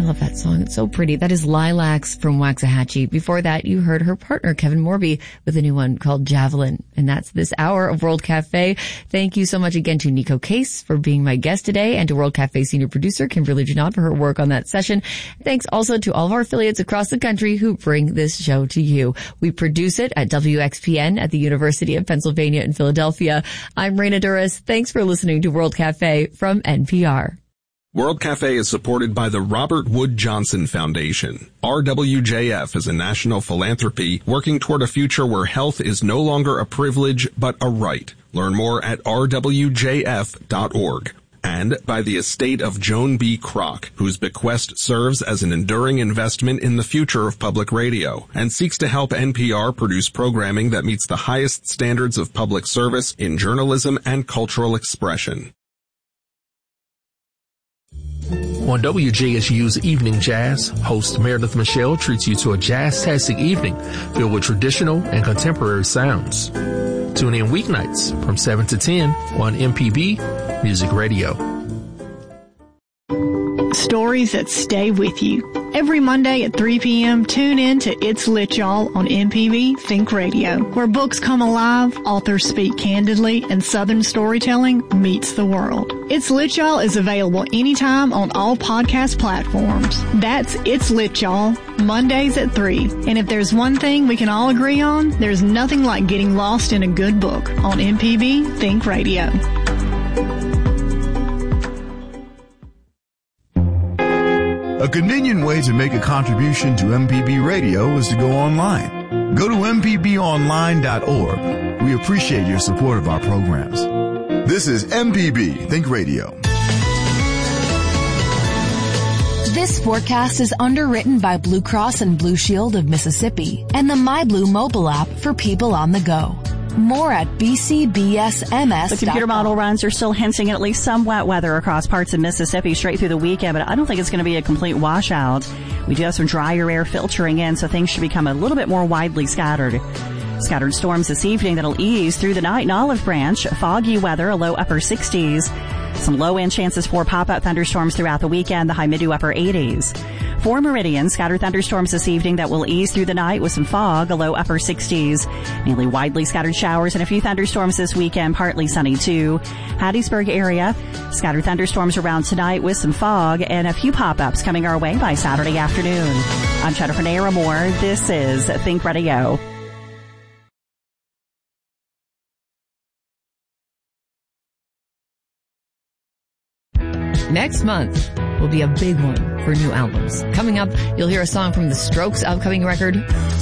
love that song. It's so pretty. That is Lilacs from Waxahachie. Before that, you heard her partner, Kevin Morby, with a new one called Javelin. And that's this hour of World Cafe. Thank you so much again to Nico Case for being my guest today, and to World Cafe senior producer Kimberly Junod for her work on that session. Thanks also to all of our affiliates across the country who bring this show to you. We produce it at WXPN at the University of Pennsylvania in Philadelphia. I'm Raina Duras. Thanks for listening to World Cafe from NPR. World Cafe is supported by the Robert Wood Johnson Foundation. RWJF is a national philanthropy working toward a future where health is no longer a privilege but a right. Learn more at rwjf.org. And by the estate of Joan B. Kroc, whose bequest serves as an enduring investment in the future of public radio and seeks to help NPR produce programming that meets the highest standards of public service in journalism and cultural expression. On WJSU's Evening Jazz, host Meredith Michelle treats you to a jazz-tastic evening filled with traditional and contemporary sounds. Tune in weeknights from 7 to 10 on MPB Music Radio. Stories that stay with you. Every Monday at 3 p.m., tune in to It's Lit Y'all on MPB Think Radio, where books come alive, authors speak candidly, and Southern storytelling meets the world. It's Lit Y'all is available anytime on all podcast platforms. That's It's Lit Y'all, Mondays at 3. And if there's one thing we can all agree on, there's nothing like getting lost in a good book on MPB Think Radio. A convenient way to make a contribution to MPB Radio is to go online. Go to mpbonline.org. We appreciate your support of our programs. This is MPB Think Radio. This forecast is underwritten by Blue Cross and Blue Shield of Mississippi and the MyBlue mobile app for people on the go. More at bcbsms.com. The computer model runs are still hinting at least some wet weather across parts of Mississippi straight through the weekend, but I don't think it's going to be a complete washout. We do have some drier air filtering in, so things should become a little bit more widely scattered. Scattered storms this evening that'll ease through the night in Olive Branch. Foggy weather, a low upper 60s. Some low-end chances for pop-up thunderstorms throughout the weekend, the high mid to upper 80s. For Meridian, scattered thunderstorms this evening that will ease through the night with some fog, a low upper 60s. Mainly widely scattered showers and a few thunderstorms this weekend, partly sunny too. Hattiesburg area, scattered thunderstorms around tonight with some fog and a few pop-ups coming our way by Saturday afternoon. I'm Jennifer Naramore. This is Think Radio. Next month will be a big one for new albums. Coming up, you'll hear a song from The Strokes' upcoming record,